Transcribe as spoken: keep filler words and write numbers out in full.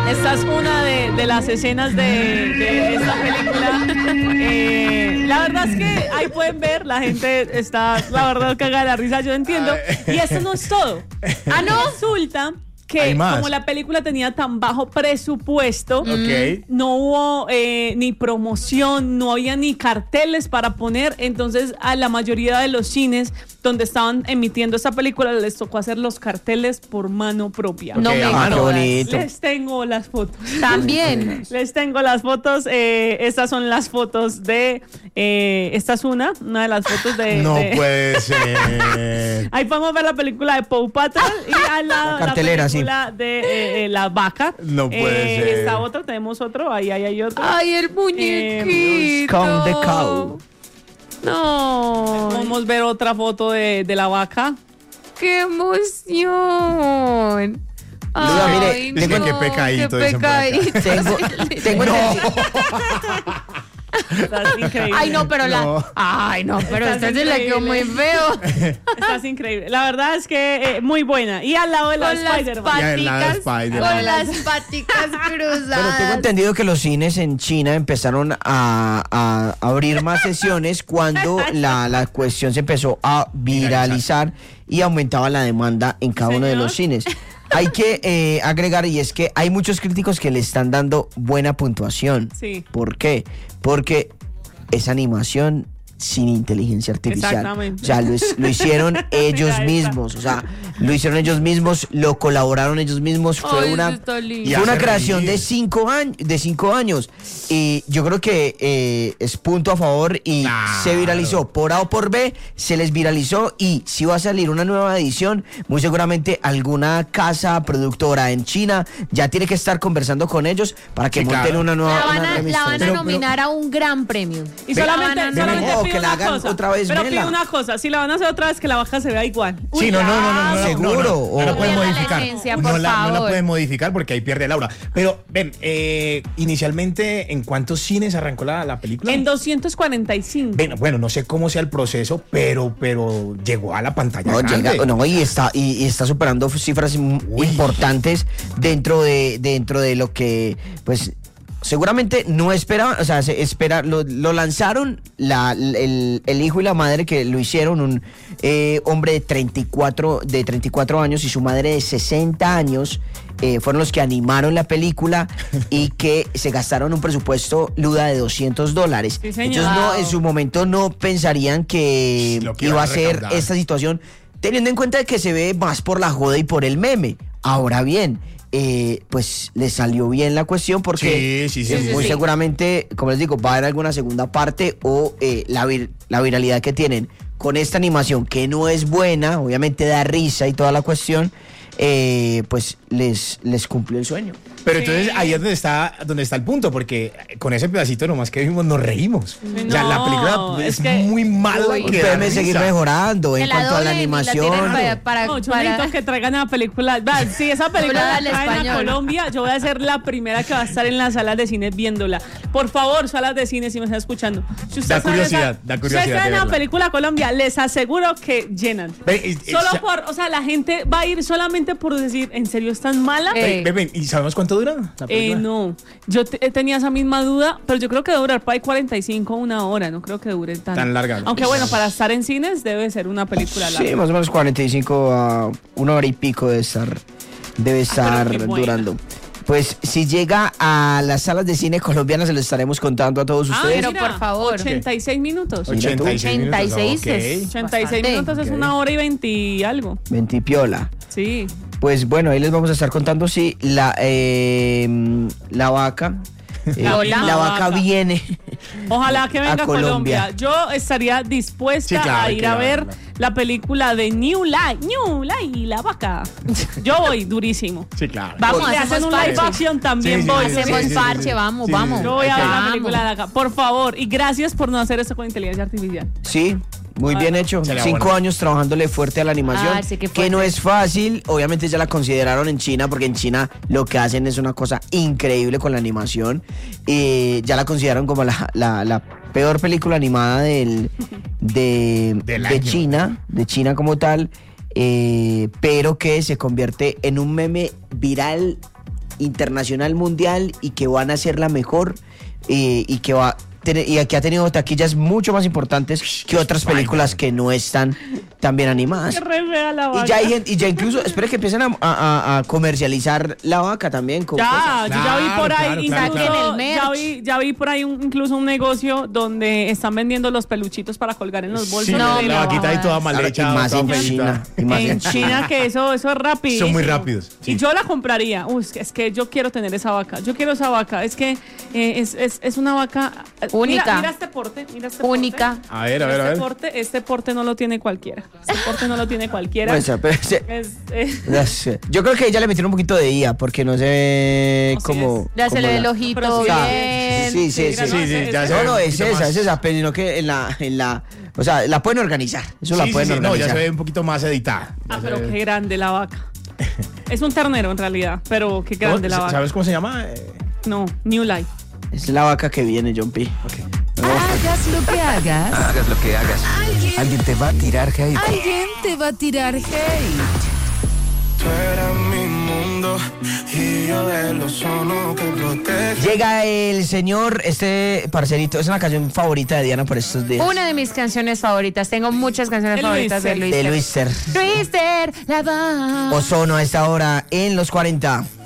Esta es una de, de las escenas de, de esta película. Eh, la verdad es que ahí pueden ver, la gente está, la verdad, cagada de la risa, yo entiendo. Y eso no es todo. Ah, no, resulta que como la película tenía tan bajo presupuesto, okay. no hubo eh, ni promoción, no había ni carteles para poner, entonces a la mayoría de los cines donde estaban emitiendo esta película les tocó hacer los carteles por mano propia. No okay. me ah, qué bonito. Les tengo las fotos. También. Les tengo las fotos. Eh, estas son las fotos de... Eh, esta es una, una de las fotos de... No de, puede ser. Ahí podemos ver la película de Paw Patrol y al lado la, la película sí. de eh, eh, La Vaca. No puede eh, ser. Esta otra, tenemos otro, ahí, ahí hay otro. Ay, el muñequito. Count the cow. No. Podemos ver otra foto de, de La Vaca. ¡Qué emoción! Luda, mire, no, tengo, qué pecadito. Qué pecadito. Tengo, tengo no. Ay, no, pero no. la. Ay, no, pero esta se le quedó muy feo. Estás increíble. La verdad es que eh, muy buena. Y al lado de la Spider-Man. Paticas, Spider con las paticas cruzadas. Bueno, tengo entendido que los cines en China empezaron a, a abrir más sesiones cuando la, la cuestión se empezó a viralizar y aumentaba la demanda en cada uno de los cines. Hay que eh, agregar, y es que hay muchos críticos que le están dando buena puntuación. Sí. ¿Por qué? Porque es animación sin inteligencia artificial. Exactamente. O sea, lo, lo hicieron ellos Mira mismos. O sea, lo hicieron ellos mismos, lo colaboraron ellos mismos. Fue Ay, una, y fue una hace creación reír. de cinco, años, de cinco años. Y yo creo que eh, es punto a favor y Claro. se viralizó. Por A o por B, se les viralizó. Y si va a salir una nueva edición, muy seguramente alguna casa productora en China ya tiene que estar conversando con ellos para que Sí, monten claro. una nueva La van una a, la van a remaster. nominar a un gran premio. Y Ve- solamente, no, no, no, solamente no, pido que la una hagan cosa, otra vez, pero Mela. pido una cosa, si la van a hacer otra vez, que La Vaca se vea igual. Sí, no, no, no, no, no, no, Seguro, no, no, o- no la pueden Pierda la modificar. esencia, no, por la, no la favor. pueden modificar porque ahí pierde Laura. Pero ven, eh, inicialmente, ¿en cuántos cines arrancó la, la película? En doscientos cuarenta y cinco. Ven, bueno, no sé cómo sea el proceso, pero, pero llegó a la pantalla No, grande. llega, no, y está y, y está superando cifras m- Uy. importantes dentro de dentro de lo que pues seguramente no esperaban, o sea, se espera lo, lo lanzaron la, el, el hijo y la madre que lo hicieron, un eh, hombre de treinta y cuatro de treinta y cuatro años y su madre de sesenta años. Eh, fueron los que animaron la película y que se gastaron un presupuesto, Luda, de doscientos dólares. Sí, señor. Ellos no, Wow. en su momento no pensarían que Lo que iba iban a a ser recaudar. esta situación, teniendo en cuenta que se ve más por la joda y por el meme. Ahora bien, eh, pues le salió bien la cuestión porque Sí, sí, sí, eh, sí, muy sí. seguramente, como les digo, va a haber alguna segunda parte o eh, la, vir- la viralidad que tienen con esta animación, que no es buena, obviamente da risa y toda la cuestión, eh, pues les, les cumplió el sueño. Pero Sí. entonces ahí es donde está, donde está el punto, porque con ese pedacito nomás que vimos nos reímos. O sea, la No, película es es, que- muy mala. Uy. que da Deben seguir risa. mejorando en Que la cuanto a la doblen y la animación. tiren para, para, No, yo para- necesito que traigan la película. Va, si esa película Doblada la al traen a español. Colombia, yo voy a ser la primera que va a estar en las salas de cine viéndola. Por favor, salas de cine, si me están escuchando. Si ustedes Da traen curiosidad, esa- da si curiosidad ustedes traen de la verla. película a Colombia, les aseguro que llenan. Ve, y- y- Solo sa- por, o sea, la gente va a ir solamente por decir, ¿en serio es tan mala? Eh, ve, ve, ¿y sabemos cuánto dura la Eh, película? no, yo te- tenía esa misma duda, pero yo creo que debe durar para ahí cuarenta y cinco una hora, no creo que dure tan, Tan larga, ¿no? Aunque bueno, para estar en cines debe ser una película larga. Sí, más o menos cuarenta y cinco a una hora y pico debe estar, debe estar qué buena. durando. Pues si llega a las salas de cine colombianas se lo estaremos contando a todos Ah, ustedes. pero mira, por favor. ochenta y seis minutos. Mira tú. ochenta y seis ochenta y seis minutos, es- ok. ochenta y seis Bastante. minutos es Ok. una hora y veinte y algo. Ventipiola. Sí. Pues bueno, ahí les vamos a estar contando si la, eh, la vaca, eh, La la, misma vaca vaca. viene. Ojalá que A venga a Colombia. Colombia. Yo estaría dispuesta Sí, claro, a hay ir que a ver verla. la película de New Light, New Light y la vaca. Yo voy durísimo. Sí, claro. Vamos, Si le hacemos hacen un live parche. action también Sí, sí, voy. sí, sí, Hacemos sí, sí, parche, sí. vamos, Sí, sí, vamos. sí. Yo voy a Hay ver que- la Vamos. película de la vaca. Por favor. Y gracias por no hacer esto con inteligencia artificial. Sí, muy Ah, bien hecho. sería Cinco bueno. años trabajándole fuerte a la animación, Ah, sí, qué que no fuerte. es fácil. Obviamente ya la consideraron en China, porque en China lo que hacen es una cosa increíble con la animación. Y ya la consideraron como la, la, la peor película animada del, de, Del de año. China, de China como tal, eh, pero que se convierte en un meme viral internacional mundial y que van a ser la mejor eh, y que va y que ha tenido taquillas mucho más importantes que otras películas que no están tan bien animadas. Qué re fea la vaca. Y ya hay gente, y ya incluso, espera que empiecen a, a- a comercializar la vaca también con Ya, cosas. yo ya vi por Claro, ahí, claro, incluso, claro. Saquen el ya merch. vi, ya vi por ahí un- incluso un negocio donde están vendiendo los peluchitos para colgar en los bolsos. Sí, No, de la la vaquita ahí toda Claro, mal y hecha, más toda en feita. China. Y más En China, que eso, eso es rápido. Son muy rápidos, sí. Y yo la compraría. Uy, es que, es que yo quiero tener esa vaca. Yo quiero esa vaca. Es que eh, es, es, es una vaca eh, Única. Mira, mira este porte. Mira este Única. porte. A ver, a ver, a Este ver. porte, este porte no lo tiene cualquiera. Este porte no lo tiene cualquiera. Pues, pero se- Es, eh, no sé. Yo creo que ella le metieron un poquito de I A porque no se ve Así como. Ya se como le ve la- el ojito Pero sí, bien. Sí, sí, mira, sí. no, Sí, sí, ese- ya ese- se No, no, ve un es poquito esa, más. es esa, pero no que en la, en la, o sea, la pueden organizar, eso la Sí, sí, pueden sí, no, organizar. ya se ve un poquito más editada. Ah, Ya pero se ve- qué grande la vaca. Es un ternero en realidad, pero qué ¿Cómo- grande la vaca. ¿Sabes cómo se llama? Eh, No, New Life. Es la vaca que viene, John P. Hagas lo que hagas, Hagas lo que hagas. Alguien te va a tirar hate. alguien te va a tirar hate. Tú eras mi mundo y yo el ozono que protege. Llega el señor, este parcerito, es una canción favorita de Diana por estos días. Una de mis canciones favoritas. Tengo muchas canciones De favoritas de Luis Luis. De Luis Ter. Luis Ter, la va. Ozono a esta hora en los cuarenta.